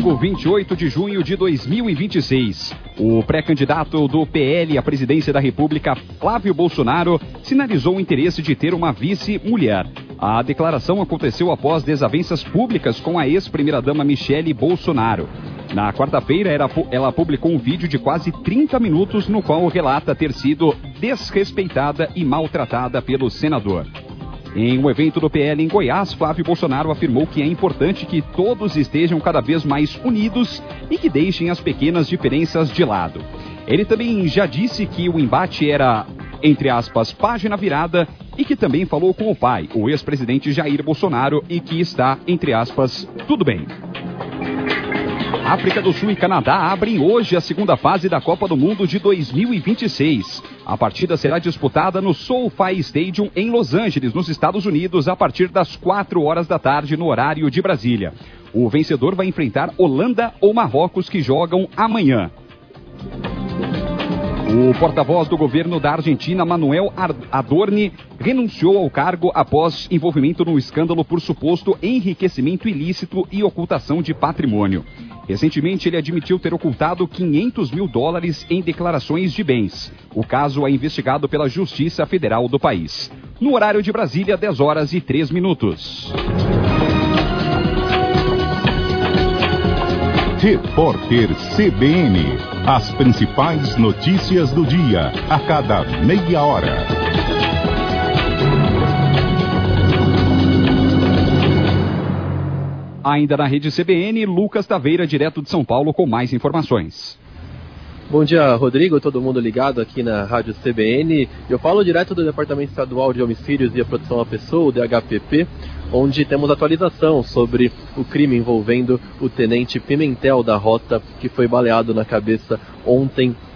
domingo, 28 de junho de 2026. O pré-candidato do PL à presidência da República, Flávio Bolsonaro, sinalizou o interesse de ter uma vice-mulher. A declaração aconteceu após desavenças públicas com a ex-primeira-dama Michele Bolsonaro. Na quarta-feira, ela publicou um vídeo de quase 30 minutos no qual relata ter sido desrespeitada e maltratada pelo senador. Em um evento do PL em Goiás, Flávio Bolsonaro afirmou que é importante que todos estejam cada vez mais unidos e que deixem as pequenas diferenças de lado. Ele também já disse que o embate era, entre aspas, página virada e que também falou com o pai, o ex-presidente Jair Bolsonaro, e que está, entre aspas, tudo bem. África do Sul e Canadá abrem hoje a segunda fase da Copa do Mundo de 2026. A partida será disputada no SoFi Stadium em Los Angeles, nos Estados Unidos, a partir das 4 horas da tarde no horário de Brasília. O vencedor vai enfrentar Holanda ou Marrocos, que jogam amanhã. O porta-voz do governo da Argentina, Manuel Adorni, renunciou ao cargo após envolvimento no escândalo por suposto enriquecimento ilícito e ocultação de patrimônio. Recentemente, ele admitiu ter ocultado $500 mil em declarações de bens. O caso é investigado pela Justiça Federal do país. No horário de Brasília, 10 horas e 3 minutos. Repórter CBN. As principais notícias do dia, a cada meia hora. Ainda na rede CBN, Lucas Taveira, direto de São Paulo, com mais informações. Bom dia, Rodrigo, todo mundo ligado aqui na Rádio CBN. Eu falo direto do Departamento Estadual de Homicídios e a Proteção à Pessoa, o DHPP, onde temos atualização sobre o crime envolvendo o tenente Pimentel da Rota, que foi baleado na cabeça ontem